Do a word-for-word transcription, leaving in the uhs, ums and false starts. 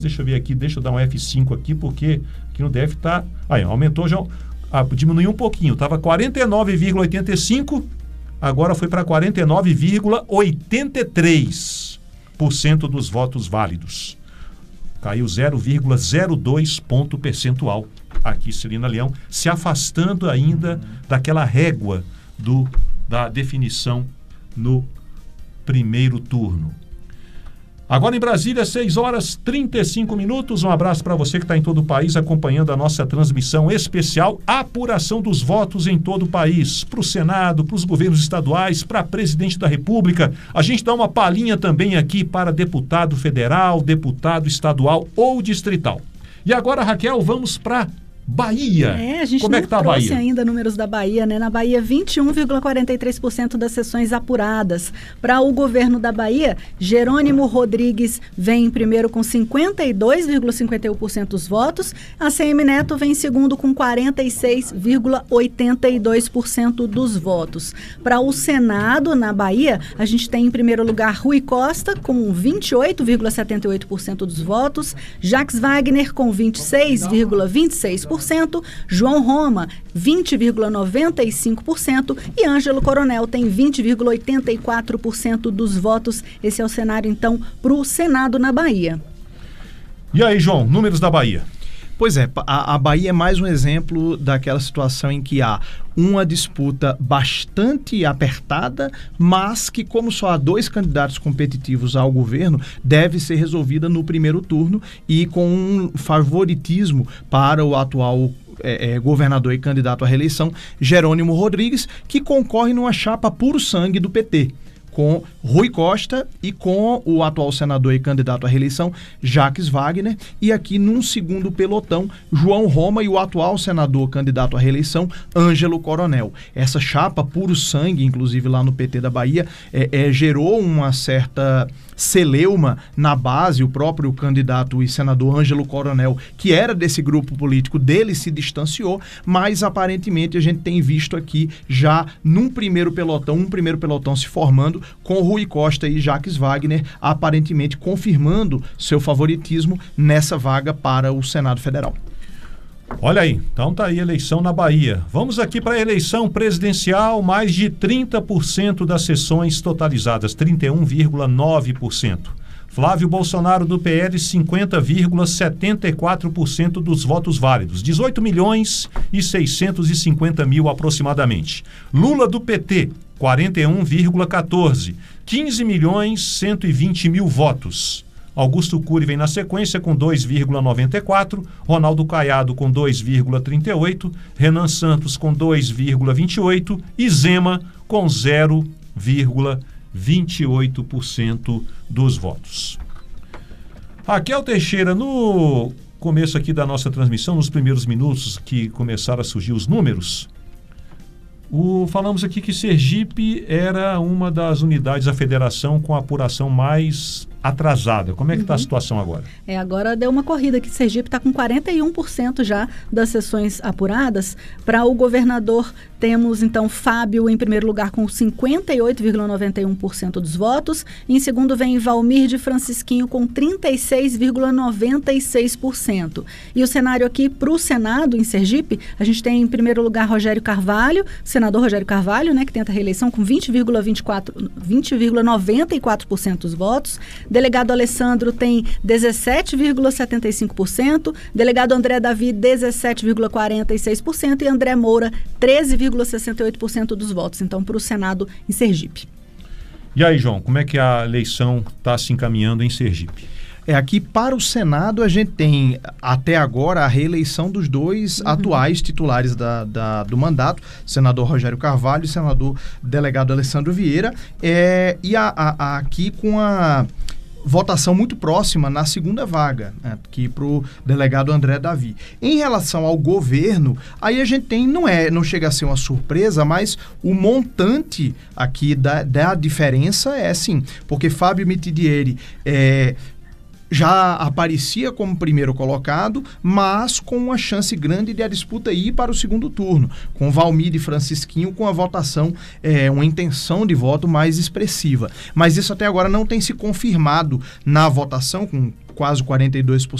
Deixa eu ver aqui, deixa eu dar um F cinco aqui, porque aqui no D F tá... Aí, aumentou já, ah, diminuiu um pouquinho, estava quarenta e nove vírgula oitenta e cinco, agora foi para quarenta e nove vírgula oitenta e três por cento dos votos válidos. Caiu zero vírgula zero dois ponto percentual aqui, Celina Leão, se afastando ainda daquela régua do, da definição no primeiro turno. Agora em Brasília, seis horas e trinta e cinco minutos. Um abraço para você que está em todo o país acompanhando a nossa transmissão especial, apuração dos votos em todo o país, para o Senado, para os governos estaduais, para presidente da República. A gente dá uma palhinha também aqui para deputado federal, deputado estadual ou distrital. E agora, Raquel, vamos para Bahia. É, a gente Como não é que tá a trouxe Bahia? ainda números da Bahia, né? Na Bahia, vinte e um vírgula quarenta e três por cento das sessões apuradas. Para o governo da Bahia, Jerônimo Rodrigues vem em primeiro com cinquenta e dois vírgula cinquenta e um por cento dos votos. A C M Neto vem em segundo com quarenta e seis vírgula oitenta e dois por cento dos votos. Para o Senado, na Bahia, a gente tem em primeiro lugar Rui Costa com vinte e oito vírgula setenta e oito por cento dos votos, Jacques Wagner com vinte e seis vírgula vinte e seis por cento, João Roma, vinte vírgula noventa e cinco por cento e Ângelo Coronel tem vinte vírgula oitenta e quatro por cento dos votos. Esse é o cenário, então, para o Senado na Bahia. E aí, João, números da Bahia? Pois é, a, a Bahia é mais um exemplo daquela situação em que há uma disputa bastante apertada, mas que, como só há dois candidatos competitivos ao governo, deve ser resolvida no primeiro turno e com um favoritismo para o atual é, é, governador e candidato à reeleição, Jerônimo Rodrigues, que concorre numa chapa puro sangue do P T, com Rui Costa e com o atual senador e candidato à reeleição, Jacques Wagner, e aqui num segundo pelotão, João Roma e o atual senador candidato à reeleição, Ângelo Coronel. Essa chapa puro sangue, inclusive lá no P T da Bahia, é, é, gerou uma certa celeuma na base. O próprio candidato e senador Ângelo Coronel, que era desse grupo político, dele se distanciou, mas aparentemente a gente tem visto aqui já num primeiro pelotão, um primeiro pelotão se formando com Rui Costa e Jacques Wagner, aparentemente confirmando seu favoritismo nessa vaga para o Senado Federal. Olha aí, então tá aí a eleição na Bahia. Vamos aqui para a eleição presidencial, mais de trinta por cento das sessões totalizadas, trinta e um vírgula nove por cento. Flávio Bolsonaro do P L, cinquenta vírgula setenta e quatro por cento dos votos válidos, dezoito milhões e seiscentos e cinquenta mil aproximadamente. Lula do P T, quarenta e um vírgula quatorze, quinze milhões cento e vinte mil votos. Augusto Cury vem na sequência com dois vírgula noventa e quatro, Ronaldo Caiado com dois vírgula trinta e oito, Renan Santos com dois vírgula vinte e oito e Zema com zero vírgula vinte e oito por cento dos votos. Raquel Teixeira, no começo aqui da nossa transmissão, nos primeiros minutos que começaram a surgir os números, O, falamos aqui que Sergipe era uma das unidades da federação com a apuração mais atrasada. Como é que está uhum. a situação agora? É, agora deu uma corrida que Sergipe está com quarenta e um por cento já das sessões apuradas. Para o governador, temos então Fábio em primeiro lugar com cinquenta e oito vírgula noventa e um por cento dos votos. Em segundo vem Valmir de Francisquinho com trinta e seis vírgula noventa e seis por cento. E o cenário aqui para o Senado em Sergipe, a gente tem em primeiro lugar Rogério Carvalho, senador Rogério Carvalho, né, que tenta a reeleição com vinte vírgula vinte e quatro, vinte vírgula noventa e quatro por cento dos votos. Delegado Alessandro tem dezessete vírgula setenta e cinco por cento. Delegado André Davi, dezessete vírgula quarenta e seis por cento. E André Moura, treze vírgula sessenta e oito por cento dos votos. Então, para o Senado em Sergipe. E aí, João, como é que a eleição está se encaminhando em Sergipe? É, aqui para o Senado a gente tem até agora a reeleição dos dois uhum. atuais titulares da, da, do mandato, senador Rogério Carvalho e senador delegado Alessandro Vieira, é, e a, a, a, aqui com a votação muito próxima na segunda vaga, né, aqui para o delegado André Davi. Em relação ao governo, aí a gente tem, não, é, não chega a ser uma surpresa, mas o montante aqui da, da diferença é sim, porque Fábio Mitidieri é, já aparecia como primeiro colocado, mas com uma chance grande de a disputa ir para o segundo turno, com Valmir e Francisquinho com a votação, é, uma intenção de voto mais expressiva. Mas isso até agora não tem se confirmado na votação, com quase quarenta e dois por cento